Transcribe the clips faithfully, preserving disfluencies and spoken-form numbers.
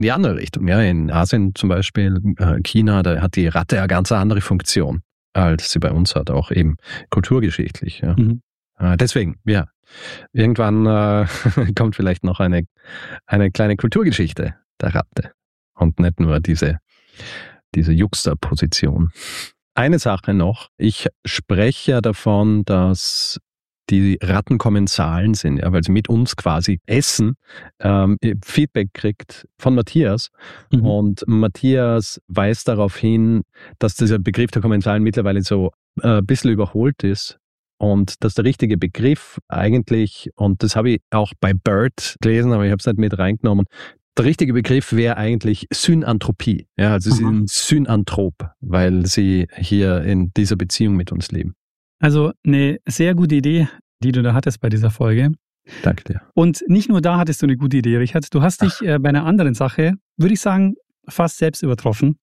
die andere Richtung. Ja, in Asien zum Beispiel, äh, China, da hat die Ratte eine ganz andere Funktion, als sie bei uns hat, auch eben kulturgeschichtlich. Ja. Mhm. Äh, deswegen, ja, irgendwann äh, kommt vielleicht noch eine, eine kleine Kulturgeschichte der Ratte und nicht nur diese, diese Juxtaposition. Eine Sache noch, ich spreche ja davon, dass die Ratten Kommensalen sind, ja, weil sie mit uns quasi essen, ähm, Feedback kriegt von Matthias. Mhm. Und Matthias weist darauf hin, dass dieser Begriff der Kommensalen mittlerweile so äh, ein bisschen überholt ist und dass der richtige Begriff eigentlich, und das habe ich auch bei Bird gelesen, aber ich habe es nicht mit reingenommen, der richtige Begriff wäre eigentlich Synanthropie. Ja, also sie sind Synanthrop, weil sie hier in dieser Beziehung mit uns leben. Also eine sehr gute Idee, die du da hattest bei dieser Folge. Danke dir. Und nicht nur da hattest du eine gute Idee, Richard. Du hast dich äh, bei einer anderen Sache, würde ich sagen, fast selbst übertroffen.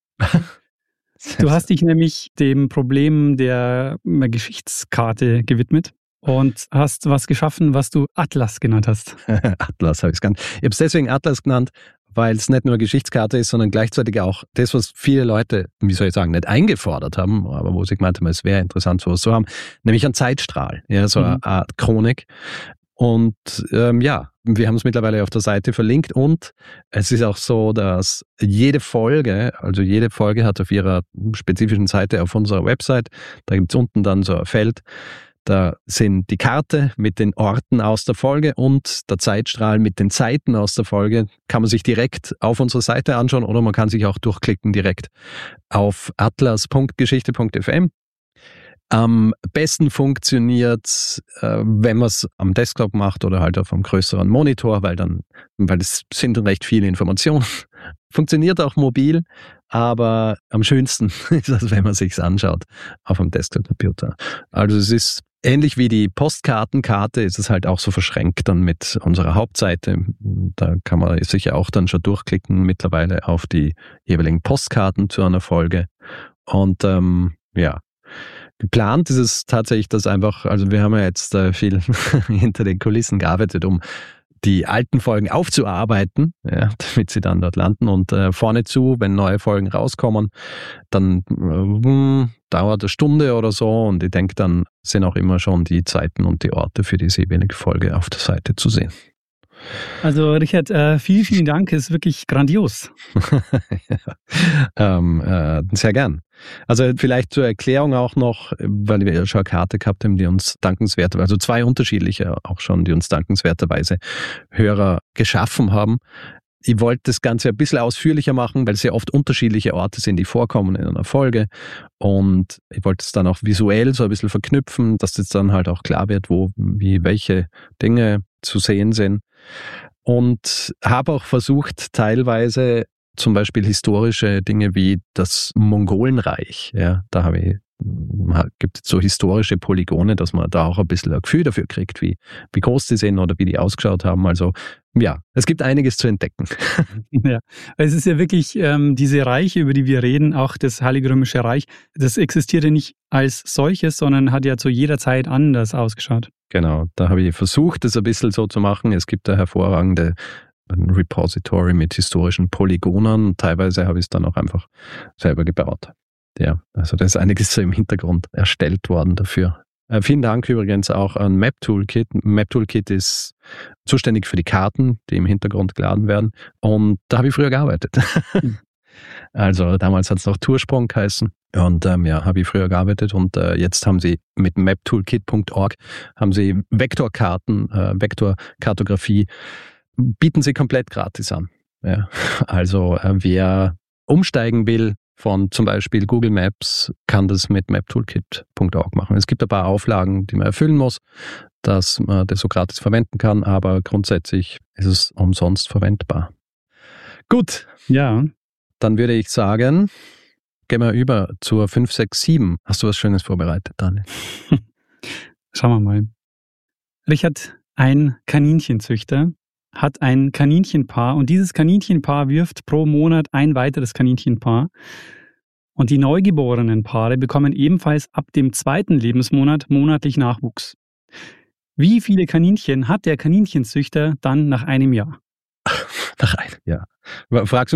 Du hast dich nämlich dem Problem der Geschichtskarte gewidmet und hast was geschaffen, was du Atlas genannt hast. Atlas habe ich es genannt. Ich habe es deswegen Atlas genannt, weil es nicht nur eine Geschichtskarte ist, sondern gleichzeitig auch das, was viele Leute, wie soll ich sagen, nicht eingefordert haben, aber wo sie gemeint haben, es wäre interessant, sowas zu haben, nämlich ein Zeitstrahl, ja, so mhm. eine Art Chronik. Und ähm, ja, wir haben es mittlerweile auf der Seite verlinkt und es ist auch so, dass jede Folge, also jede Folge hat auf ihrer spezifischen Seite auf unserer Website, da gibt es unten dann so ein Feld, da sind die Karte mit den Orten aus der Folge und der Zeitstrahl mit den Zeiten aus der Folge. Kann man sich direkt auf unserer Seite anschauen oder man kann sich auch durchklicken direkt auf atlas punkt geschichte punkt f m. Am besten funktioniert es, äh, wenn man es am Desktop macht oder halt auf einem größeren Monitor, weil dann, weil es sind recht viele Informationen. Funktioniert auch mobil, aber am schönsten ist es, wenn man es sich anschaut auf einem Desktop-Computer. Also es ist ähnlich wie die Postkartenkarte, ist es halt auch so verschränkt dann mit unserer Hauptseite. Da kann man sicher auch dann schon durchklicken mittlerweile auf die jeweiligen Postkarten zu einer Folge. Und ähm, ja, geplant ist es tatsächlich, dass einfach, also wir haben ja jetzt äh, viel hinter den Kulissen gearbeitet, um die alten Folgen aufzuarbeiten, ja, damit sie dann dort landen und äh, vorne zu, wenn neue Folgen rauskommen, dann äh, dauert eine Stunde oder so und ich denke, dann sind auch immer schon die Zeiten und die Orte für diese jeweilige Folge auf der Seite zu sehen. Also Richard, äh, vielen, vielen Dank, ist wirklich grandios. ja, ähm, äh, sehr gern. Also vielleicht zur Erklärung auch noch, weil wir ja schon eine Karte gehabt haben, die uns dankenswert, also zwei unterschiedliche auch schon, die uns dankenswerterweise Hörer geschaffen haben. Ich wollte das Ganze ein bisschen ausführlicher machen, weil es ja oft unterschiedliche Orte sind, die vorkommen in einer Folge. Und ich wollte es dann auch visuell so ein bisschen verknüpfen, dass das dann halt auch klar wird, wo, wie, welche Dinge zu sehen sind. Und habe auch versucht, teilweise zum Beispiel historische Dinge wie das Mongolenreich, ja, da habe ich, gibt es so historische Polygone, dass man da auch ein bisschen ein Gefühl dafür kriegt, wie, wie groß die sind oder wie die ausgeschaut haben. Also ja, es gibt einiges zu entdecken. Ja, es ist ja wirklich ähm, diese Reiche, über die wir reden, auch das Heilige Römische Reich, das existierte nicht als solches, sondern hat ja zu jeder Zeit anders ausgeschaut. Genau, da habe ich versucht, das ein bisschen so zu machen. Es gibt da hervorragende ein Repository mit historischen Polygonen. Teilweise habe ich es dann auch einfach selber gebaut. Ja, also da ist einiges so im Hintergrund erstellt worden dafür. Äh, vielen Dank übrigens auch an MapToolkit. MapToolkit ist zuständig für die Karten, die im Hintergrund geladen werden. Und da habe ich früher gearbeitet. Also damals hat es noch Toursprung geheißen. Und ähm, ja, habe ich früher gearbeitet und äh, jetzt haben sie mit maptoolkit punkt org haben sie Vektorkarten, äh, Vektorkartografie bieten sie komplett gratis an. Ja. Also äh, wer umsteigen will von zum Beispiel Google Maps, kann das mit maptoolkit punkt org machen. Es gibt ein paar Auflagen, die man erfüllen muss, dass man das so gratis verwenden kann, aber grundsätzlich ist es umsonst verwendbar. Gut. Ja. Dann würde ich sagen, gehen wir über zur fünf sechs sieben. Hast du was Schönes vorbereitet, Daniel? Schauen wir mal. Richard, ein Kaninchenzüchter, hat ein Kaninchenpaar und dieses Kaninchenpaar wirft pro Monat ein weiteres Kaninchenpaar. Und die neugeborenen Paare bekommen ebenfalls ab dem zweiten Lebensmonat monatlich Nachwuchs. Wie viele Kaninchen hat der Kaninchenzüchter dann nach einem Jahr? Nach einem Jahr. Fragst